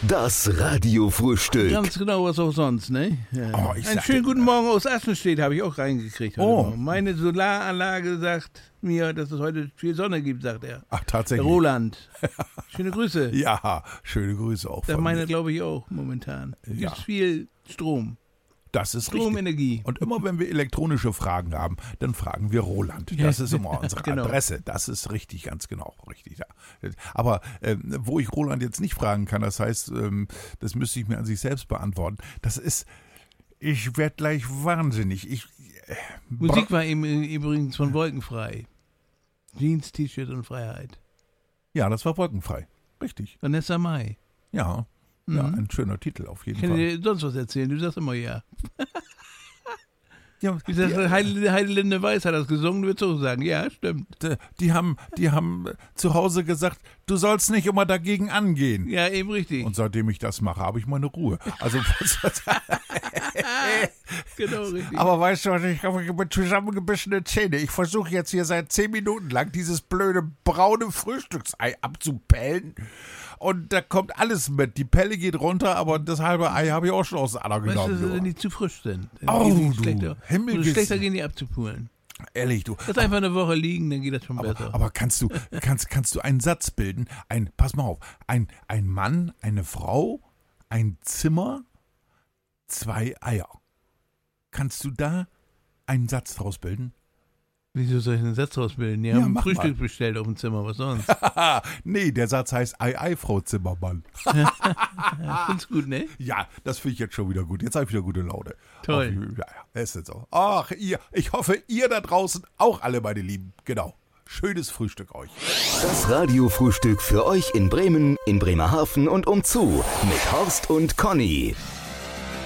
Das Radiofrühstück. Ganz genau, was auch sonst, ne? Ja. Oh, Einen schönen guten Morgen aus Assenstedt habe ich auch reingekriegt. Heute Morgen. Meine Solaranlage sagt mir, dass es heute viel Sonne gibt, sagt er. Ach, Der tatsächlich. Roland. Schöne Grüße. Ja, schöne Grüße auch Das von meine, mir. glaube ich, auch momentan. Ja. Gibt viel Strom. Das ist richtig. Stromenergie. Und immer wenn wir elektronische Fragen haben, dann fragen wir Roland. Das ist immer unsere Genau. Adresse. Das ist richtig, ganz genau richtig. Ja. Aber wo ich Roland jetzt nicht fragen kann, das heißt, das müsste ich mir an sich selbst beantworten. Das ist, ich werde gleich wahnsinnig. Musik war eben übrigens von Wolkenfrei. Jeans, T-Shirt und Freiheit. Ja, das war wolkenfrei. Richtig. Vanessa Mai. Ja. Ja, ein schöner Titel auf jeden Ich kann Fall. dir sonst was erzählen, du sagst immer ja. Ja, Wie sagst du, Heidelinde Weiß hat das gesungen, du würdest auch sagen, ja, stimmt. die haben zu Hause gesagt, du sollst nicht immer dagegen angehen. Ja, eben richtig. Und seitdem ich das mache, habe ich meine Ruhe. Also, Genau, richtig. aber weißt du was, ich habe mit zusammengebissene Zähne. Ich versuche jetzt hier seit 10 Minuten lang dieses blöde braune Frühstücksei abzupellen. Und da kommt alles mit. Die Pelle geht runter, aber das halbe Ei habe ich auch schon aus der Ader Weißt genommen. du, wenn die zu frisch sind? Dann Oh, gehen die du schlechter. Himmel- Umso schlechter gehen die abzupulen. Ehrlich, du. Lass einfach eine Woche liegen, dann geht das schon besser. Aber kannst du einen Satz bilden? Pass mal auf. Ein Mann, eine Frau, ein Zimmer, 2 Eier. Kannst du da einen Satz draus bilden? Wieso soll ich einen Satz rausbilden? Die Ja, haben mach Frühstück mal. bestellt auf dem Zimmer, was sonst? Nee, der Satz heißt Ei, Frau Zimmermann. Ja, find's gut, ne? Ja, das finde ich jetzt schon wieder gut. Jetzt habe ich wieder gute Laune. Toll. Ach, ja, ist jetzt so. Ach, ich hoffe, ihr da draußen auch alle, meine Lieben. Genau. Schönes Frühstück euch. Das Radiofrühstück für euch in Bremen, in Bremerhaven und umzu mit Horst und Conny.